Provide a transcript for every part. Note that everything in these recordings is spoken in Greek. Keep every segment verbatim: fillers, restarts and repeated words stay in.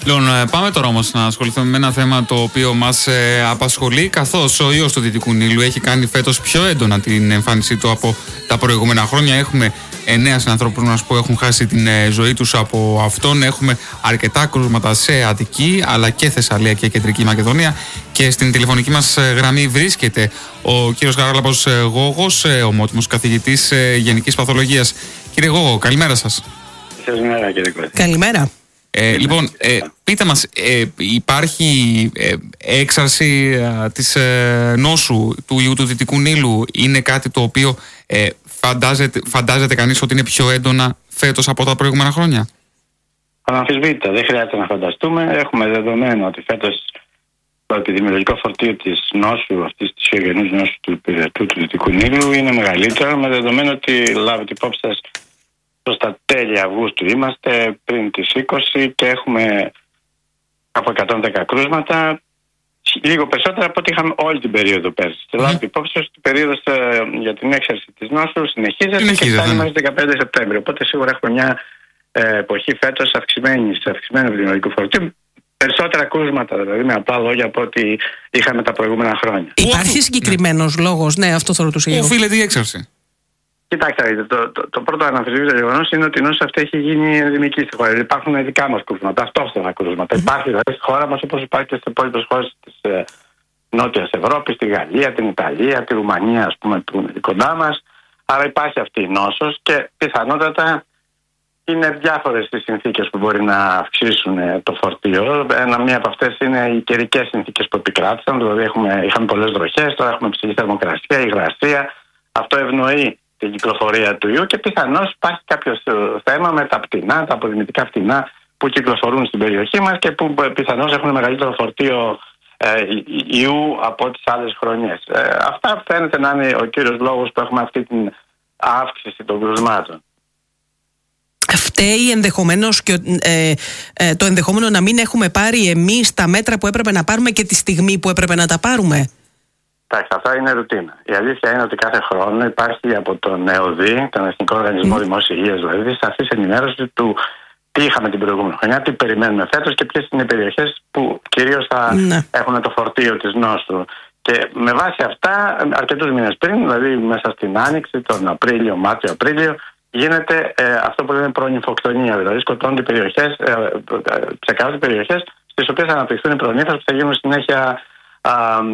Λοιπόν, πάμε τώρα όμως να ασχοληθούμε με ένα θέμα το οποίο μας ε, απασχολεί, καθώς ο ιός του Δυτικού Νείλου έχει κάνει φέτος πιο έντονα την εμφάνισή του από τα προηγούμενα χρόνια. Έχουμε εννέα συνανθρώπους που έχουν χάσει την ε, ζωή τους από αυτόν. Έχουμε αρκετά κρούσματα σε Αττική, αλλά και Θεσσαλία και Κεντρική Μακεδονία. Και στην τηλεφωνική μας γραμμή βρίσκεται ο κύριος Χαράλαμπος ε, Γόγος, ε, ομότιμος καθηγητής ε, Γενικής Παθολογίας. Κύριε Γόγο, καλημέρα σας. Καλημέρα, κύριε Κώστα. Καλημέρα. Ε, λοιπόν, ε, πείτε μας, ε, υπάρχει ε, έξαρση ε, της ε, νόσου του ιού του Δυτικού Νείλου? Είναι κάτι το οποίο ε, φαντάζεται, φαντάζεται κανείς ότι είναι πιο έντονα φέτος από τα προηγούμενα χρόνια? Αναμφισβήτητα, δεν χρειάζεται να φανταστούμε. Έχουμε δεδομένο ότι φέτος το επιδημιολογικό φορτίο της νόσου, αυτής της ιογενούς νόσου του υπηρετού του Δυτικού Νείλου είναι μεγαλύτερο, με δεδομένο ότι λάβετε υπόψη σας προς τα τέλη Αυγούστου είμαστε, πριν τις είκοσι, και έχουμε από εκατόν δέκα κρούσματα, λίγο περισσότερα από ό,τι είχαμε όλη την περίοδο πέρσι. Και λάβετε υπόψη σας ότι η περίοδος ε, για την έξαρση της νόσου συνεχίζεται, συνεχίζεται και φτάνει μέχρι δεκαπέντε Σεπτέμβρη. Οπότε σίγουρα έχουμε μια ε, εποχή φέτος αυξημένη, σε αυξημένο επιδημιολογικό φορτίο. Περισσότερα κρούσματα, δηλαδή, με απλά λόγια, από ό,τι είχαμε τα προηγούμενα χρόνια. Υπάρχει συγκεκριμένος ναι. λόγος, ναι, αυτό θα ρωτούσα εγώ. Οφείλεται η έξαρση? Κοιτάξτε, το, το, το πρώτο αναμφισβήτητο γεγονός είναι ότι η νόσος αυτή έχει γίνει ενδημική στη χώρα. Υπάρχουν δικά μας κρούσματα, αυτόχθονα κρούσματα. Mm-hmm. Υπάρχει δηλαδή στη χώρα μας, όπως υπάρχει και στις υπόλοιπες χώρες της ε, Νότιας Ευρώπης, τη Γαλλία, την Ιταλία, τη Ρουμανία, ας πούμε, που είναι κοντά μας. Άρα υπάρχει αυτή η νόσος και πιθανότατα είναι διάφορες τις συνθήκες που μπορεί να αυξήσουν το φορτίο. Ένα, μία από αυτές είναι οι καιρικές συνθήκες που επικράτησαν. Δηλαδή έχουμε, είχαμε πολλές βροχές, τώρα έχουμε ψηλή θερμοκρασία, υγρασία. Αυτό ευνοεί την κυκλοφορία του ιού και πιθανώς υπάρχει κάποιο θέμα με τα πτηνά, τα αποδημητικά πτηνά που κυκλοφορούν στην περιοχή μας και που πιθανώς έχουν μεγαλύτερο φορτίο ε, ιού από τις άλλες χρονιές. Ε, αυτά φαίνεται να είναι ο κύριος λόγος που έχουμε αυτή την αύξηση των κρουσμάτων. Φταίει ενδεχομένως και ε, ε, το ενδεχόμενο να μην έχουμε πάρει εμείς τα μέτρα που έπρεπε να πάρουμε και τη στιγμή που έπρεπε να τα πάρουμε? Εντάξει, αυτά είναι ρουτίνα. Η αλήθεια είναι ότι κάθε χρόνο υπάρχει από τον ΕΟΔΗ, τον Εθνικό Οργανισμό mm. Δημόσιας Υγείας, δηλαδή, σαφής ενημέρωση του τι είχαμε την προηγούμενη χρονιά, τι περιμένουμε φέτος και ποιες είναι οι περιοχές που κυρίως θα mm. έχουν το φορτίο της νόσου. Και με βάση αυτά, αρκετούς μήνες πριν, δηλαδή μέσα στην Άνοιξη, τον Απρίλιο, Μάρτιο-Απρίλιο, γίνεται ε, αυτό που λέμε προνυμφοκτονία. Δηλαδή, σκοτώνται περιοχές, ε, ε, ψεκάζονται περιοχές στις οποίες θα αναπτυχθούν οι προνύφες που θα γίνουν συνέχεια Α,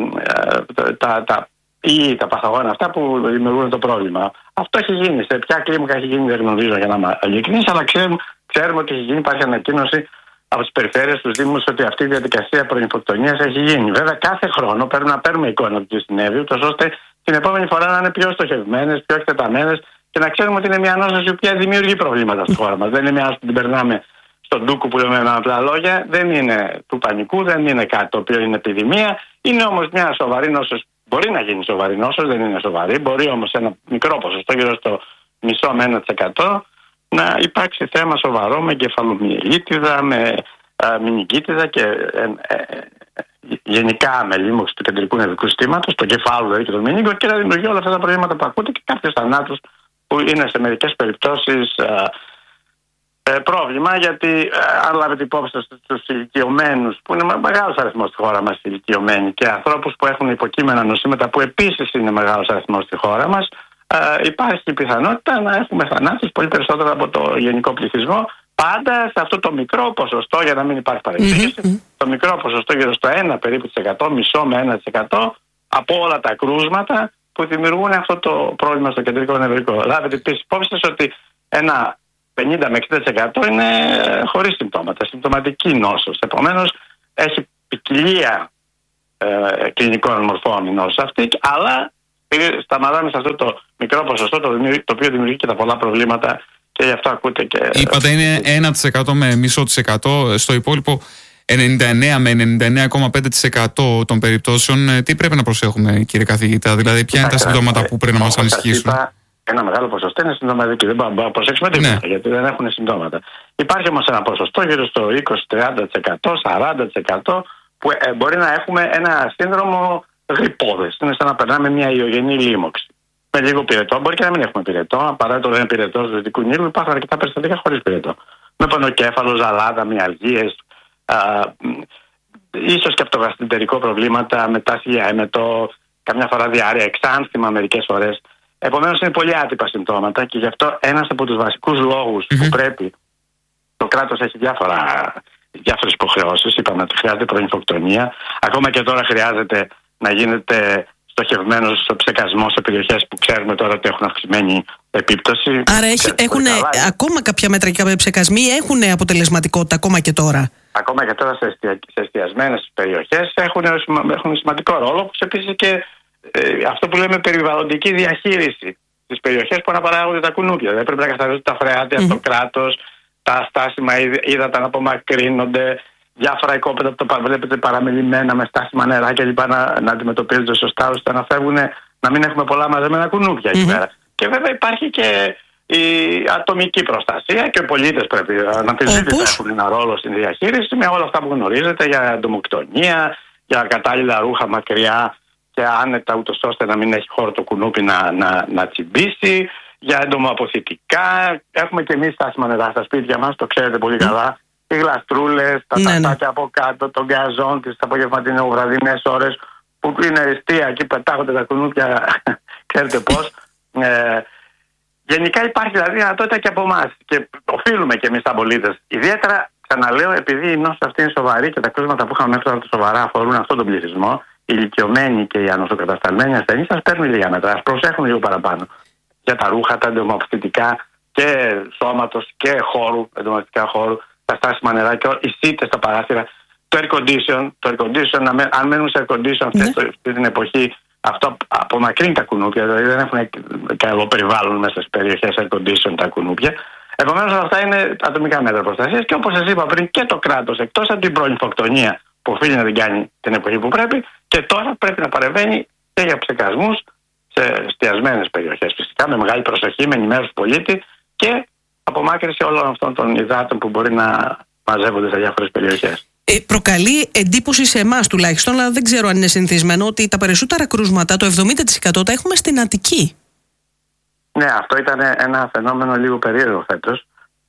τα, τα, ή τα παθογόνα αυτά που δημιουργούν το πρόβλημα. Αυτό έχει γίνει. Σε ποια κλίμακα έχει γίνει δεν γνωρίζω, για να είμαι ειλικρινής, αλλά ξέρουμε, ξέρουμε ότι έχει γίνει. Υπάρχει ανακοίνωση από τις περιφέρειες, τους δήμους, ότι αυτή η διαδικασία προνυμφοκτονίας έχει γίνει. Βέβαια, κάθε χρόνο πρέπει να παίρνουμε εικόνα του τι συνέβη, ούτως ώστε την επόμενη φορά να είναι πιο στοχευμένες, πιο εκτεταμένες και να ξέρουμε ότι είναι μια νόσος η οποία δημιουργεί προβλήματα στη χώρα μας. Δεν είναι μια νόσος που την περνάμε στον ντούκου που λέμε με απλά λόγια, δεν είναι του πανικού, δεν είναι κάτι το οποίο είναι επιδημία. Είναι όμως μια σοβαρή νόσος. Μπορεί να γίνει σοβαρή νόσος, δεν είναι σοβαρή. Μπορεί όμως ένα μικρό ποσοστό, γύρω στο μισό με ένα τοις εκατό, να υπάρξει θέμα σοβαρό με κεφαλομυελίτιδα, με μηνυκίτιδα και ε, ε, ε, γενικά με λίμωξη του κεντρικού νευρικού συστήματος, το κεφάλου δηλαδή και το μηνύκο, και να δημιουργεί όλα αυτά τα προβλήματα που ακούτε και κάποιους θανάτους που είναι σε μερικές περιπτώσεις ε, Ε, πρόβλημα, γιατί ε, αν λάβετε υπόψη στους ηλικιωμένους, που είναι μεγάλος αριθμός στη χώρα μας ηλικιωμένοι, και ανθρώπους που έχουν υποκείμενα νοσήματα που επίσης είναι μεγάλος αριθμός στη χώρα μας, ε, υπάρχει η πιθανότητα να έχουμε θανάτους πολύ περισσότερο από το γενικό πληθυσμό, πάντα σε αυτό το μικρό ποσοστό, για να μην υπάρχει παρεξήγηση, mm-hmm. το μικρό ποσοστό γύρω στο ένα περίπου της εκατό, μισό με ένα τοις εκατό από όλα τα κρούσματα που δημιουργούν αυτό το πρόβλημα στο κεντρικό νευρικό. Λάβετε επίσης υπόψη σας ότι ένα πενήντα με εξήντα τοις εκατό είναι χωρίς συμπτώματα, συμπτωματική νόσος. Επομένως, έχει ποικιλία ε, κλινικών μορφών η νόσος αυτή, αλλά σταματάμε σε αυτό το μικρό ποσοστό το, το οποίο δημιουργεί και τα πολλά προβλήματα, και γι' αυτό ακούτε και... Είπατε είναι ένα τοις εκατό με μισό τοις εκατό, στο υπόλοιπο ενενήντα εννέα με ενενήντα εννέα κόμμα πέντε τοις εκατό των περιπτώσεων. Τι πρέπει να προσέχουμε, κύριε καθηγητά, δηλαδή ποια είναι τα συμπτώματα που πρέπει να μας ανησυχήσουν? Ένα μεγάλο ποσοστό είναι συμπτωματική. Δεν μπορούμε να προσέξουμε τίποτα, ναι, γιατί δεν έχουν συμπτώματα. Υπάρχει όμως ένα ποσοστό γύρω στο είκοσι με τριάντα τοις εκατό, σαράντα τοις εκατό που ε, μπορεί να έχουμε ένα σύνδρομο γρυπώδες. Είναι σαν να περνάμε μια ιογενή λίμωξη. Με λίγο πυρετό, μπορεί και να μην έχουμε πυρετό. Παρά το δεν είναι πυρετό του Δυτικού Νείλου, υπάρχουν αρκετά περιστατικά χωρίς πυρετό. Με πονοκέφαλο, ζαλάδα, μυαλγίες, ίσως και από το γαστρεντερικό προβλήματα, μετά το καμιά φορά διάρρεια, εξάνθημα μερικές φορές. Επομένως είναι πολύ άτυπα συμπτώματα και γι' αυτό ένας από τους βασικούς λόγους mm-hmm. που πρέπει, το κράτος έχει διάφορα, διάφορες υποχρεώσεις, είπαμε ότι χρειάζεται πρωινφοκτονία, ακόμα και τώρα χρειάζεται να γίνεται στοχευμένος ψεκασμός σε περιοχές που ξέρουμε τώρα ότι έχουν αυξημένη επίπτωση. Άρα έχει, έχουν ακόμα κάποια μέτρα και κάποιοι ψεκασμοί έχουν αποτελεσματικότητα ακόμα και τώρα. Ακόμα και τώρα σε, εστια, σε εστιασμένες περιοχές έχουν, έχουν σημαντικό ρόλο, όπως επίσης και ε, αυτό που λέμε περιβαλλοντική διαχείριση στις περιοχές που αναπαράγονται τα κουνούπια. Δηλαδή πρέπει να καθαρίζονται τα φρεάτια, mm-hmm. το κράτος, τα στάσιμα ύδατα να απομακρύνονται, διάφορα οικόπεδα που το βλέπετε παραμελημένα με στάσιμα νερά και λοιπά να, να αντιμετωπίζονται σωστά ώστε να φεύγουν, να μην έχουμε πολλά μαζεμένα κουνούπια εκεί πέρα. Mm-hmm. Και βέβαια υπάρχει και η ατομική προστασία και οι πολίτες πρέπει να αμφισβήτητα έχουν ένα ρόλο στην διαχείριση με όλα αυτά που γνωρίζετε για εντομοκτονία, για κατάλληλα ρούχα μακριά και άνετα ούτως ώστε να μην έχει χώρο το κουνούπι να, να, να τσιμπήσει, για εντομοαποθητικά. Έχουμε και εμείς στάσιμα νερά στα σπίτια μας, το ξέρετε πολύ καλά. Οι γλαστρούλες, τα ναι, ταστάκια ναι. από κάτω, τον γκαζόν, τις απογευματινοβραδινές ώρες που είναι εστία, εκεί πετάγονται τα κουνούπια, ξέρετε πώς. Ε, γενικά υπάρχει δηλαδή δυνατότητα και από εμάς και οφείλουμε και εμείς τα πολίτες. Ιδιαίτερα, ξαναλέω, επειδή η νόσο αυτή είναι σοβαρή και τα κρούσματα που είχαμε μέχρι τώρα σοβαρά αφορούν αυτόν τον πληθυσμό, οι ηλικιωμένοι και οι ανοσοκατασταλμένοι ασθενείς σας παίρνουν λίγα μέτρα, ας προσέχουν λίγο παραπάνω για τα ρούχα, τα εντομοαποθητικά και σώματος και χώρου, εντομοαποθητικά χώρου, τα στάσιμα νερά και οι σίτες στα παράθυρα, το air condition, το air condition, αν μένουν σε air condition αυτή ναι. την εποχή, αυτό απομακρύνει τα κουνούπια, δηλαδή δεν έχουν καλό περιβάλλον μέσα στις περιοχές air condition τα κουνούπια. Επομένως αυτά είναι ατομικά μέτρα προστασίας και όπως σας είπα πριν και το κράτος εκτός από την πρωινφοκτονία που οφείλει να την κάνει την εποχή που πρέπει και τώρα πρέπει να παρεμβαίνει και για ψεκασμούς σε εστιασμένες περιοχές φυσικά με μεγάλη προσοχή, με ενημέρωση του πολίτη και απομάκρυνση όλων αυτών των υδάτων που μπορεί να μαζεύονται σε διάφορες περιοχές. Ε, προκαλεί εντύπωση σε εμάς τουλάχιστον, αλλά δεν ξέρω αν είναι συνηθισμένο, ότι τα περισσότερα κρούσματα, το εβδομήντα τοις εκατό τα έχουμε στην Αττική. Ναι, αυτό ήταν ένα φαινόμενο λίγο περίεργο φέτος.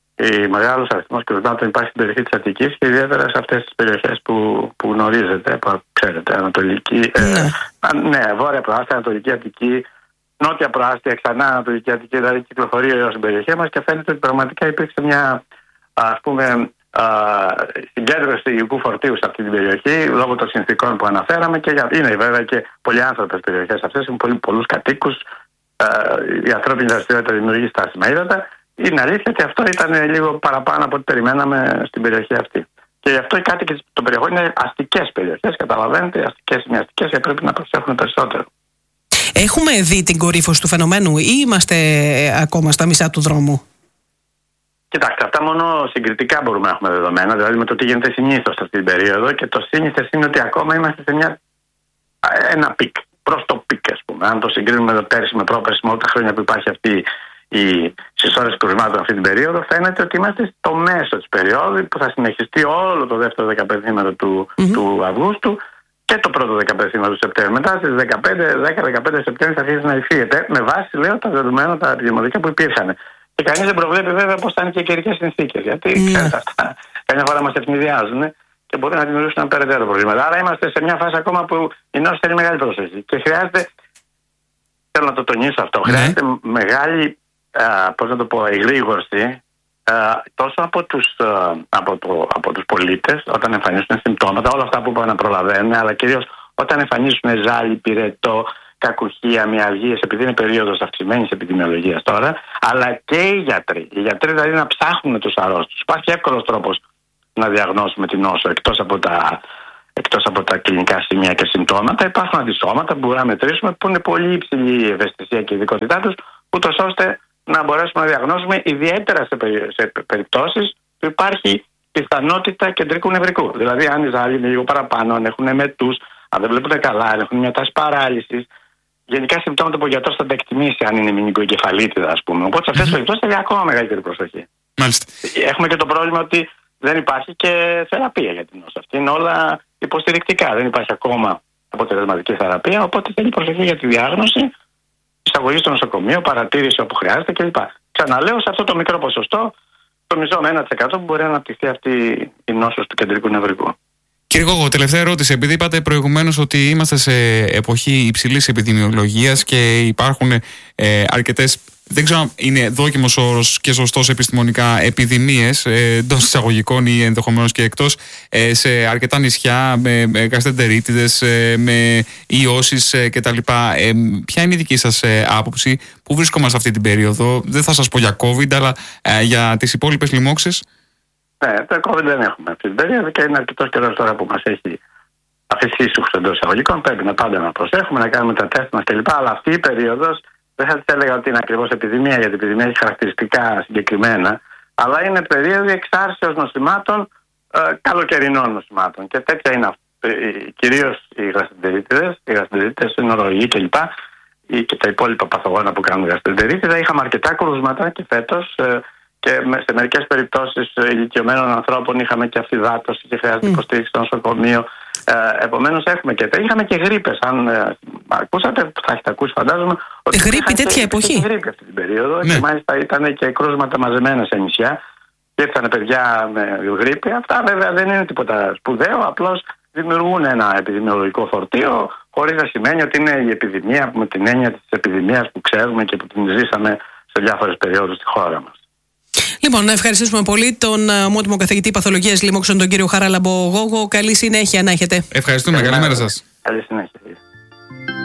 Η μεγάλος αριθμός κρουσμάτων υπάρχει στην περιοχή της Αττικής και ιδιαίτερα σε αυτές τις περιοχές που, που γνωρίζετε, που ξέρετε, Ανατολική, ναι, ε, ναι βόρεια προάστια, Ανατολική Αττική, νότια προάστια, ξανά Ανατολική Αττική, δηλαδή κυκλοφορεί έως την περιοχή μας και φαίνεται ότι πραγματικά υπήρξε μια, ας πούμε, συγκέντρωση υλικού φορτίου σε αυτή την περιοχή λόγω των συνθήκων που αναφέραμε και για, είναι βέβαια και πολλοί άνθρωποι στις περιοχές αυτές, έχουν πολύ, πολλούς κατοίκους, η ανθρώπινη δραστηριότητα δημιουργεί στάσιμα ύδατα. Είναι αλήθεια ότι αυτό ήταν λίγο παραπάνω από ό,τι περιμέναμε στην περιοχή αυτή. Και γι' αυτό οι κάτοικοι των περιοχών είναι αστικές περιοχές, καταλαβαίνετε, αστικές είναι αστικές και πρέπει να προσέχουν περισσότερο. Έχουμε δει την κορύφωση του φαινομένου ή είμαστε ακόμα στα μισά του δρόμου? Κοιτάξτε, αυτά μόνο συγκριτικά μπορούμε να έχουμε δεδομένα, δηλαδή με το τι γίνεται συνήθως αυτή την περίοδο και το σύνηθες είναι ότι ακόμα είμαστε σε μια, ένα πικ, προς το πικ ας πούμε. Αν το συγκρίνουμε εδώ πέρσι με πρόπερσι με όλα τα χρόνια που υπάρχει αυτή η συσσόρευση κρουσμάτων αυτή την περίοδο, φαίνεται ότι είμαστε στο μέσο της περίοδου που θα συνεχιστεί όλο το δεύτερο δεκαπενθήμερο του, mm-hmm. του Αυγούστου και το πρώτο δεκαπενθήμερο του Σεπτέμβρη. Μετά στις δεκαπέντε δέκα-δεκαπέντε Σεπτέμβρη θα αρχίσει να υφίεται με βάση, λέω, τα δεδομένα τα επιδημιολογικά που υπήρχαν. Και κανείς δεν προβλέπει βέβαια πώς θα είναι και οι καιρικές συνθήκες. Γιατί mm. ξέρετε αυτά, καμιά φορά μας ευνηδιάζουν και μπορεί να δημιουργήσουν περαιτέρω προβλήματα. Άρα είμαστε σε μια φάση ακόμα που η νόση θέλει μεγάλη προσοχή. Και χρειάζεται, θέλω να το τονίσω αυτό, mm. χρειάζεται μεγάλη, α, πώς να το πω, εγρήγορση α, τόσο από τους, α, από, το, από τους πολίτες όταν εμφανίζουν συμπτώματα, όλα αυτά που είπαμε να προλαβαίνουν, αλλά κυρίως όταν εμφανίζουν ζάλι, πυρετό, κακουχία, μυαλγίες, επειδή είναι περίοδος αυξημένης επιδημιολογίας τώρα, αλλά και οι γιατροί. Οι γιατροί δηλαδή να ψάχνουν τους αρρώστους. Υπάρχει εύκολος τρόπος να διαγνώσουμε την νόσο εκτός από τα, εκτός από τα κλινικά σημεία και συμπτώματα. Υπάρχουν αντισώματα που μπορούμε να μετρήσουμε που είναι πολύ υψηλή η ευαισθησία και η ειδικότητά τους, ούτως ώστε να μπορέσουμε να διαγνώσουμε ιδιαίτερα σε, περι, σε περιπτώσεις που υπάρχει πιθανότητα κεντρικού νευρικού. Δηλαδή, αν οι ζάλοι είναι λίγο παραπάνω, αν έχουν μετούς, αν δεν βλέπουν καλά, αν έχουν μια τάση παράλυσης. Γενικά συμπτώματα που ο γιατρός θα τα εκτιμήσει αν είναι μηνυκοεγκεφαλίτιδα, ας πούμε. Οπότε σε αυτές τις περιπτώσεις θέλει ακόμα μεγαλύτερη προσοχή. Μάλιστα. Έχουμε και το πρόβλημα ότι δεν υπάρχει και θεραπεία για την νόσο. Αυτή είναι όλα υποστηρικτικά. Δεν υπάρχει ακόμα αποτελεσματική θεραπεία. Οπότε θέλει προσοχή για τη διάγνωση, εισαγωγή στο νοσοκομείο, παρατήρηση όπου χρειάζεται κλπ. Ξαναλέω, σε αυτό το μικρό ποσοστό το μισό με ένα τοις εκατό που μπορεί να αναπτυχθεί αυτή η νόσος του κεντρικού νευρικού. Κύριε Γόγο, τελευταία ερώτηση. Επειδή είπατε προηγουμένως ότι είμαστε σε εποχή υψηλής επιδημιολογίας και υπάρχουν ε, αρκετές, δεν ξέρω αν είναι δόκιμος όρος και σωστός επιστημονικά, επιδημίες ε, εντός εισαγωγικών ή ενδεχομένως και εκτός, ε, σε αρκετά νησιά με, με γαστεντερίτιδες, ε, με ιώσεις ε, κτλ. Ε, ποια είναι η δική σας ε, άποψη, πού βρισκόμαστε αυτή την περίοδο? Δεν θα σας πω για COVID, αλλά ε, για τις υπόλοιπες λοιμώξεις. Ναι, το COVID δεν έχουμε αυτή την περίοδο και είναι αρκετός καιρός τώρα που μας έχει αφήσει εντός εισαγωγικών. Πρέπει να πάντα να προσέχουμε, να κάνουμε τα τεστ μας κλπ. Αλλά αυτή η περίοδος δεν θα της έλεγα ότι είναι ακριβώς επιδημία, γιατί η επιδημία έχει χαρακτηριστικά συγκεκριμένα, αλλά είναι περίοδο εξάρσεως νοσημάτων, ε, καλοκαιρινών νοσημάτων. Και τέτοια είναι ε, κυρίως οι γαστεντερίτιδες, οι γαστεντερίτιδες, οι νορολογοί κλπ. Και τα υπόλοιπα παθογόνα που κάνουν γαστεντερίτιδα. Είχαμε αρκετά κρούσματα και φέτος. Ε, Και σε μερικές περιπτώσεις ηλικιωμένων ανθρώπων είχαμε και αφυδάτωση και χρειάζεται mm. υποστήριξη στο νοσοκομείο. Ε, επομένως έχουμε και τα. Είχαμε και γρίπες. Αν ε, ακούσατε, θα έχετε ακούσει φαντάζομαι. Ότι γρίπη τέτοια εποχή. Είχε γρίπη αυτή την περίοδο ναι. Και μάλιστα ήταν και κρούσματα μαζεμένα σε νησιά. Και ήρθαν παιδιά με γρίπη. Αυτά βέβαια δεν είναι τίποτα σπουδαίο. Απλώς δημιουργούν ένα επιδημιολογικό φορτίο, χωρίς να σημαίνει ότι είναι η επιδημία με την έννοια της επιδημίας που ξέρουμε και που την ζήσαμε σε διάφορες περιόδους στη χώρα μας. Λοιπόν, να ευχαριστήσουμε πολύ τον ομότιμο καθηγητή παθολογίας λοιμώξεων, τον κύριο Χαράλαμπο Γόγο. Καλή συνέχεια να έχετε. Ευχαριστούμε. Καλημέρα σας. Καλή συνέχεια.